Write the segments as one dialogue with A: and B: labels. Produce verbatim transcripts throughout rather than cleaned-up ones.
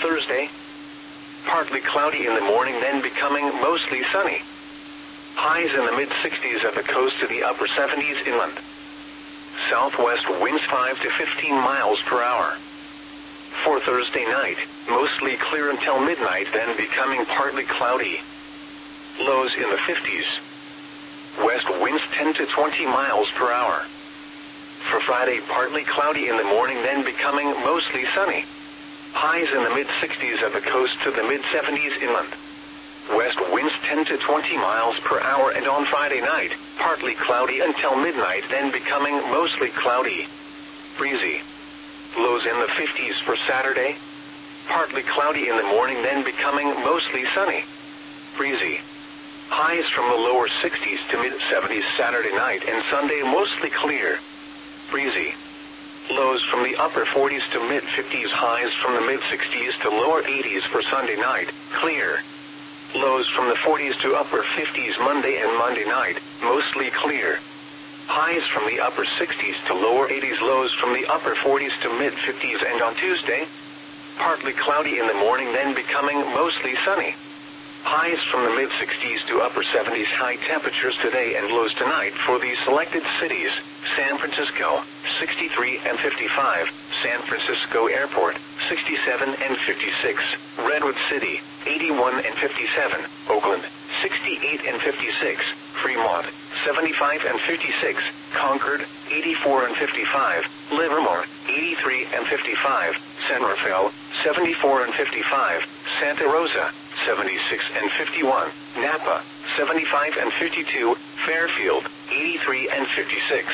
A: Thursday, partly cloudy in the morning, then becoming mostly sunny. Highs in the mid sixties at the coast to the upper seventies inland. Southwest winds five to fifteen miles per hour. For Thursday night, mostly clear until midnight, then becoming partly cloudy. Lows in the fifties. West winds ten to twenty miles per hour. For Friday, partly cloudy in the morning, then becoming mostly sunny. Highs in the mid sixties at the coast to the mid seventies inland. West winds ten to twenty miles per hour, and on Friday night, partly cloudy until midnight, then becoming mostly cloudy. Breezy. Lows in the fifties for Saturday. Partly cloudy in the morning, then becoming mostly sunny. Breezy. Highs from the lower sixties to mid seventies Saturday night, and Sunday mostly clear. Breezy. Lows from the upper forties to mid fifties, highs from the mid sixties to lower eighties for Sunday night, clear. Lows from the forties to upper fifties Monday and Monday night, mostly clear. Highs from the upper sixties to lower eighties, lows from the upper forties to mid fifties, and on Tuesday, partly cloudy in the morning, then becoming mostly sunny. Highs from the mid sixties to upper seventies, high temperatures today and lows tonight for the selected cities: San Francisco, sixty-three and fifty-five, San Francisco Airport, sixty-seven and fifty-six, Redwood City, eighty-one and fifty-seven, Oakland, sixty-eight and fifty-six, Fremont, seventy-five and fifty-six, Concord, eighty-four and fifty-five, Livermore, eighty-three and fifty-five, San Rafael, seventy-four and fifty-five, Santa Rosa, seventy-six and fifty-one, Napa, seventy-five and fifty-two, Fairfield, eighty-three and fifty-six.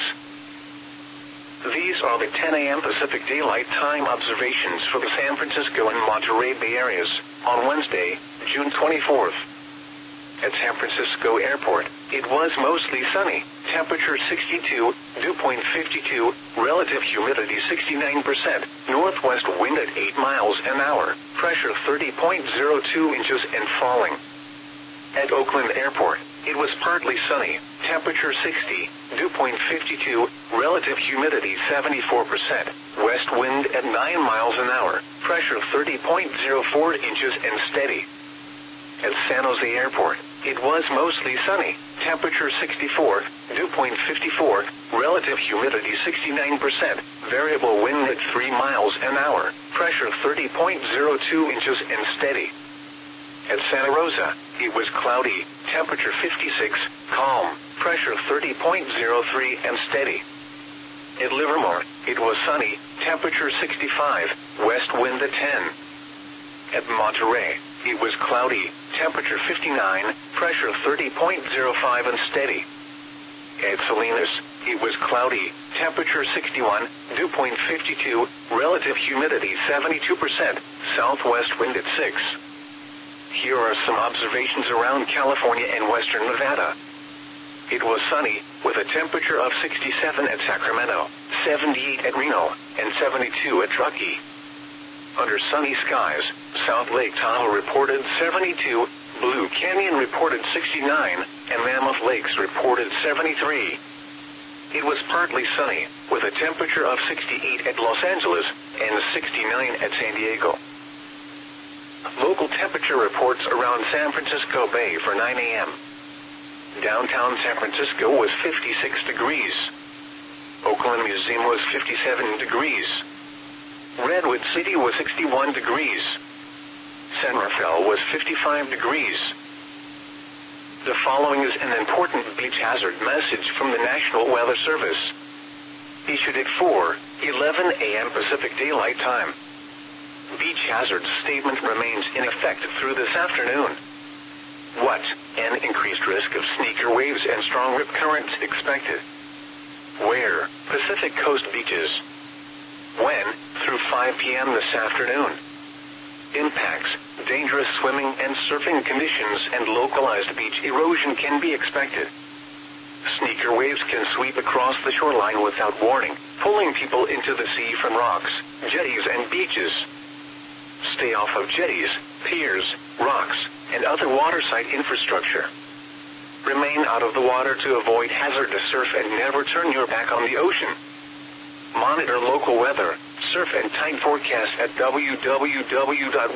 A: These are the ten a m Pacific Daylight Time observations for the San Francisco and Monterey Bay areas on Wednesday, June twenty-fourth. At San Francisco Airport, it was mostly sunny, temperature sixty-two, dew point fifty-two, relative humidity sixty-nine percent, northwest wind at eight miles an hour, pressure thirty point zero two inches and falling. At Oakland Airport, it was partly sunny, temperature sixty, dew point fifty-two, relative humidity seventy-four percent, west wind at nine miles an hour, pressure thirty point zero four inches and steady. At San Jose Airport, it was mostly sunny, temperature sixty-four, dew point fifty-four, relative humidity sixty-nine percent, variable wind at three miles an hour, pressure thirty point zero two inches and steady. At Santa Rosa, it was cloudy, temperature fifty-six, calm, pressure thirty point zero three and steady. At Livermore, it was sunny, temperature sixty-five, west wind at ten. At Monterey, it was cloudy, temperature fifty-nine, pressure thirty point zero five and steady. At Salinas, it was cloudy, temperature sixty-one, dew point fifty-two, relative humidity seventy-two percent, southwest wind at six. Here are some observations around California and western Nevada. It was sunny, with a temperature of sixty-seven at Sacramento, seventy-eight at Reno, and seventy-two at Truckee. Under sunny skies, South Lake Tahoe reported seventy-two, Blue Canyon reported sixty-nine, and Mammoth Lakes reported seventy-three. It was partly sunny, with a temperature of sixty-eight at Los Angeles and sixty-nine at San Diego. Local temperature reports around San Francisco Bay for nine a m Downtown San Francisco was fifty-six degrees. Oakland Museum was fifty-seven degrees. Redwood City was sixty-one degrees. San Rafael was fifty-five degrees. The following is an important beach hazard message from the National Weather Service. Issued at four eleven a m Pacific Daylight Time. Beach hazard statement remains in effect through this afternoon. What? An increased risk of sneaker waves and strong rip currents expected. Where? Pacific Coast beaches. When? Through five p m this afternoon. Impacts: dangerous swimming and surfing conditions and localized beach erosion can be expected. Sneaker waves can sweep across the shoreline without warning, pulling people into the sea from rocks, jetties and beaches. Stay off of jetties, piers, rocks, and other waterside infrastructure. Remain out of the water to avoid hazardous surf and never turn your back on the ocean. Monitor local weather, surf and tide forecast at w w w dot